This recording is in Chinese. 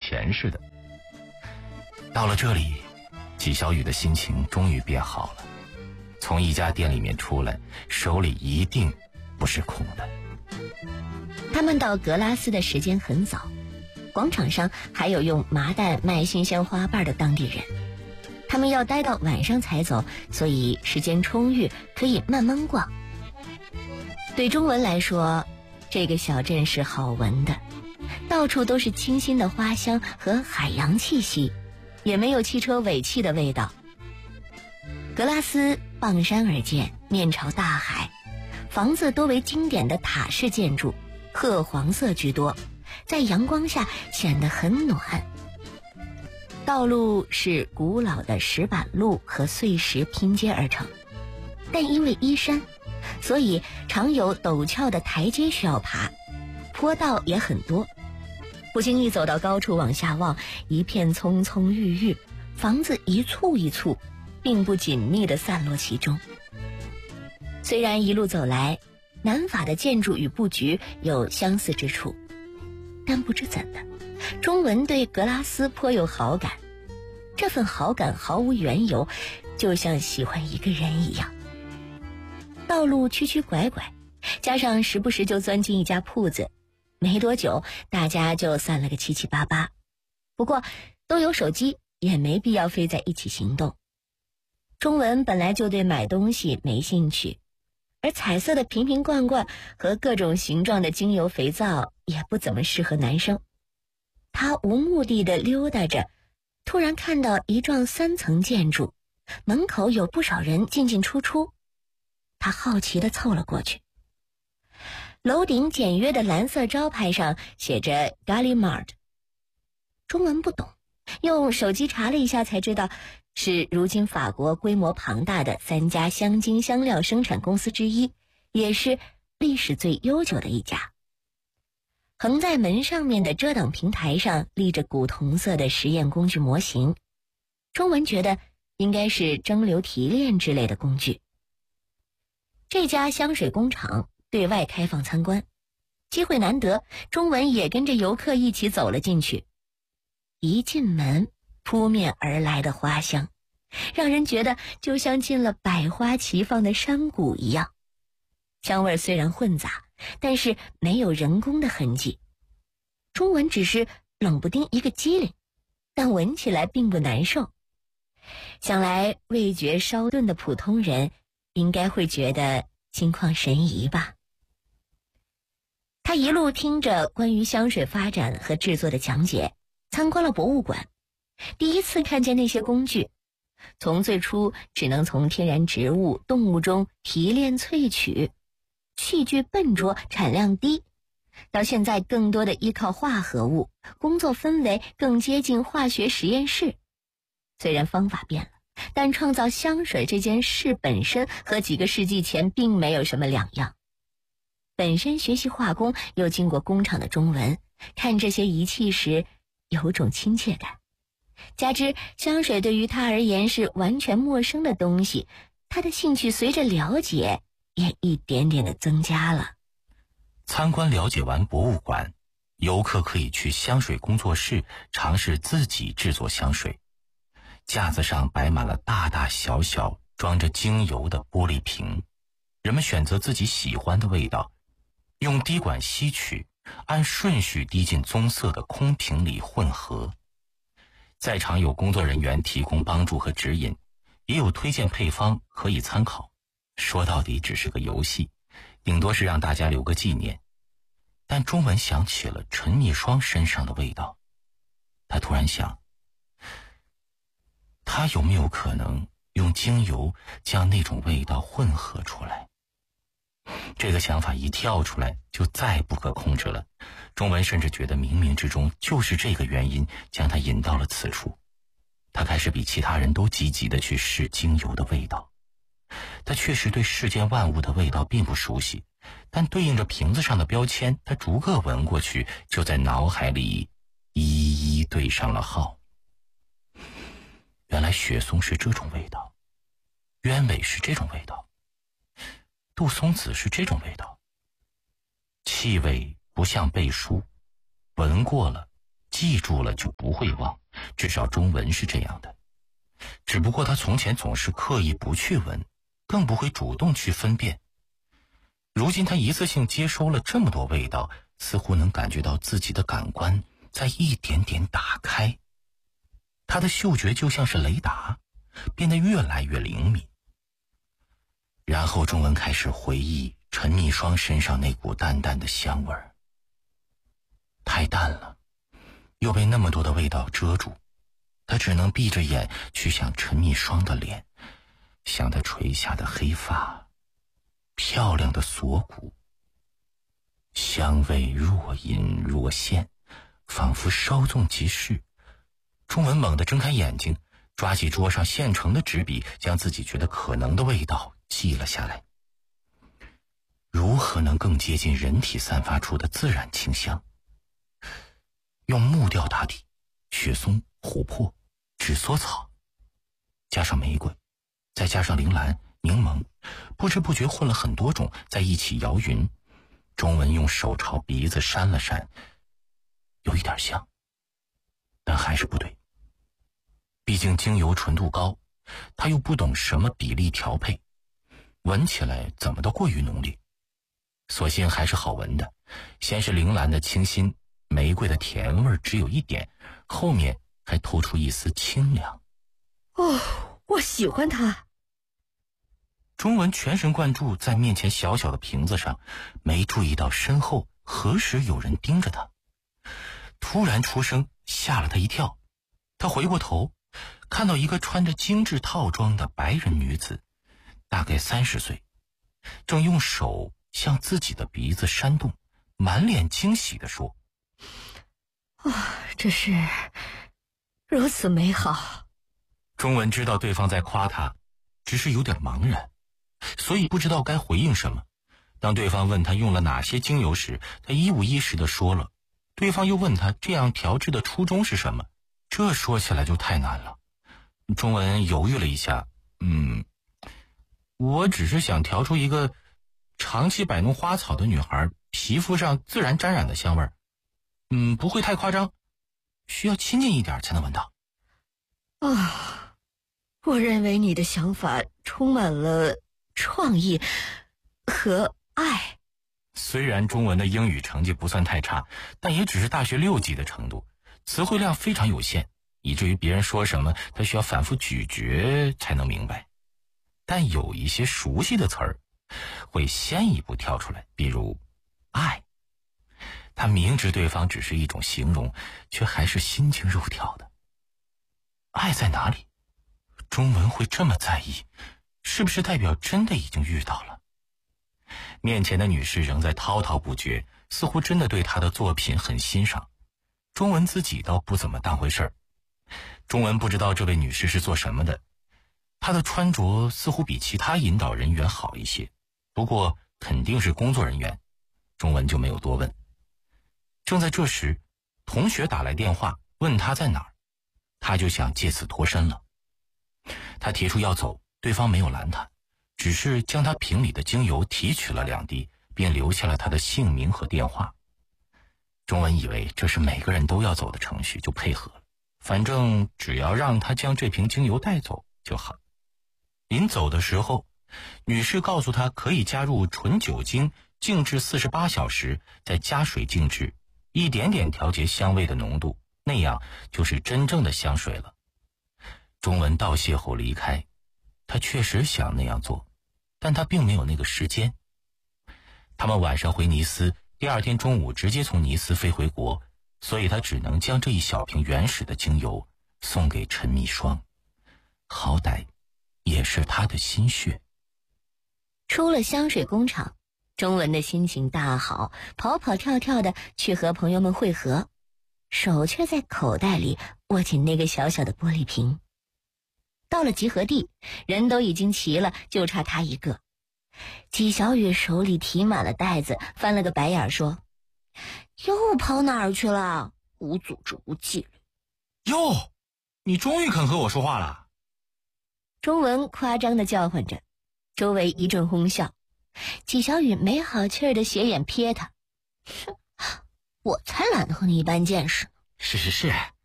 钱似的。到了这里，纪晓宇的心情终于变好了。从一家店里面出来，手里一定不是空的。 他们到格拉斯的时间很早，广场上还有用麻袋卖新鲜花瓣的当地人。他们要待到晚上才走，所以时间充裕，可以慢慢逛。对中文来说，这个小镇是好闻的，到处都是清新的花香和海洋气息，也没有汽车尾气的味道。格拉斯傍山而建，面朝大海，房子多为经典的塔式建筑，褐黄色居多，在阳光下显得很暖。道路是古老的石板路和碎石拼接而成，但因为依山，所以常有陡峭的台阶需要爬，坡道也很多。不经意走到高处往下望，一片葱葱郁郁，房子一簇一簇，并不紧密地散落其中。虽然一路走来，南法的建筑与布局有相似之处，但不知怎的，中文对格拉斯颇有好感。这份好感毫无缘由，就像喜欢一个人一样。道路曲曲拐拐，加上时不时就钻进一家铺子，没多久大家就散了个七七八八。不过都有手机，也没必要非在一起行动。中文本来就对买东西没兴趣，而彩色的瓶瓶罐罐和各种形状的精油肥皂也不怎么适合男生。他无目的地溜达着，突然看到一幢3层建筑，门口有不少人进进出出。他好奇地凑了过去。楼顶简约的蓝色招牌上写着 Gallimard， 中文不懂，用手机查了一下才知道，是如今法国规模庞大的3家香精香料生产公司之一，也是历史最悠久的一家。横在门上面的遮挡平台上立着古铜色的实验工具模型，中文觉得应该是蒸馏提炼之类的工具。这家香水工厂对外开放参观，机会难得，中文也跟着游客一起走了进去。一进门，扑面而来的花香，让人觉得就像进了百花齐放的山谷一样。香味虽然混杂，但是没有人工的痕迹。中文只是冷不丁一个机灵，但闻起来并不难受。想来味觉稍钝的普通人应该会觉得心旷神怡吧。他一路听着关于香水发展和制作的讲解，参观了博物馆，第一次看见那些工具，从最初只能从天然植物、动物中提炼萃取，器具笨拙，产量低，到现在更多的依靠化合物，工作氛围更接近化学实验室。虽然方法变了，但创造香水这件事本身和几个世纪前并没有什么两样。本身学习化工又经过工厂的中文，看这些仪器时有种亲切感。加之香水对于他而言是完全陌生的东西，他的兴趣随着了解也一点点的增加了。 参观了解完博物馆，游客可以去香水工作室尝试自己制作香水。架子上摆满了大大小小装着精油的玻璃瓶，人们选择自己喜欢的味道，用滴管吸取，按顺序滴进棕色的空瓶里混合。在场有工作人员提供帮助和指引，也有推荐配方可以参考。说到底只是个游戏，顶多是让大家留个纪念。但中文想起了陈溺霜身上的味道，他突然想，他有没有可能用精油将那种味道混合出来？这个想法一跳出来就再不可控制了。中文甚至觉得冥冥之中就是这个原因将他引到了此处。他开始比其他人都积极地去试精油的味道。他确实对世间万物的味道并不熟悉，但对应着瓶子上的标签，他逐个闻过去，就在脑海里一一对上了号。原来雪松是这种味道，鸢尾是这种味道，杜松子是这种味道。气味不像背书，闻过了记住了就不会忘，至少中文是这样的。只不过他从前总是刻意不去闻，更不会主动去分辨。如今他一次性接收了这么多味道，似乎能感觉到自己的感官在一点点打开。他的嗅觉就像是雷达，变得越来越灵敏。然后中文开始回忆陈蜜霜身上那股淡淡的香味儿，太淡了，又被那么多的味道遮住，他只能闭着眼去想陈蜜霜的脸，想她垂下的黑发，漂亮的锁骨，香味若隐若现，仿佛稍纵即逝。中文猛地睁开眼睛，抓起桌上现成的纸笔，将自己觉得可能的味道记了下来。如何能更接近人体散发出的自然清香？用木调打底，雪松、琥珀、纸梭草，加上玫瑰，再加上铃兰、柠檬，不知不觉混了很多种，在一起摇匀。中文用手朝鼻子扇了扇，有一点像，但还是不对。毕竟精油纯度高，他又不懂什么比例调配，闻起来怎么都过于浓烈。所幸还是好闻的，先是铃兰的清新，玫瑰的甜味只有一点，后面还透出一丝清凉。 我喜欢它。 中文全神贯注在面前小小的瓶子上，没注意到身后何时有人盯着他。突然出声吓了他一跳，他回过头，看到一个穿着精致套装的白人女子，大概30岁，正用手向自己的鼻子扇动，满脸惊喜地说： 这是如此美好。 中文知道对方在夸他，只是有点茫然，所以不知道该回应什么。当对方问他用了哪些精油时，他一五一十地说了。对方又问他这样调制的初衷是什么，这说起来就太难了。中文犹豫了一下，我只是想调出一个长期摆弄花草的女孩皮肤上自然沾染的香味儿，不会太夸张，需要亲近一点才能闻到。 我认为你的想法充满了创意和爱。 虽然中文的英语成绩不算太差，但也只是大学6级的程度，词汇量非常有限，以至于别人说什么他需要反复咀嚼才能明白。但有一些熟悉的词儿会先一步跳出来，比如爱。他明知对方只是一种形容，却还是心惊肉跳的。爱在哪里？中文会这么在意，是不是代表真的已经遇到了？面前的女士仍在滔滔不绝，似乎真的对她的作品很欣赏。中文自己倒不怎么当回事儿。中文不知道这位女士是做什么的，她的穿着似乎比其他引导人员好一些，不过肯定是工作人员，中文就没有多问。正在这时，同学打来电话问她在哪儿，她就想借此脱身了。她提出要走，对方没有拦她，只是将她瓶里的精油提取了2滴，并留下了她的姓名和电话。中文以为这是每个人都要走的程序，就配合了，反正只要让她将这瓶精油带走就好。临走的时候，女士告诉她可以加入纯酒精，静置48小时，再加水静置，一点点调节香味的浓度，那样就是真正的香水了。中文道谢后离开，他确实想那样做，但他并没有那个时间。他们晚上回尼斯，第2天中午直接从尼斯飞回国，所以他只能将这一小瓶原始的精油送给陈蜜霜，好歹也是他的心血。 出了香水工厂，中文的心情大好，跑跑跳跳的去和朋友们会合，手却在口袋里握紧那个小小的玻璃瓶。到了集合地，人都已经齐了，就差他一个。纪晓雨手里提满了袋子，翻了个白眼说：又跑哪儿去了？无组织无纪律。 哟，你终于肯和我说话了。 中文夸张地叫唤着，周围一阵哄笑。纪晓雨没好气儿的斜眼瞥他，我才懒得和你一般见识， 是，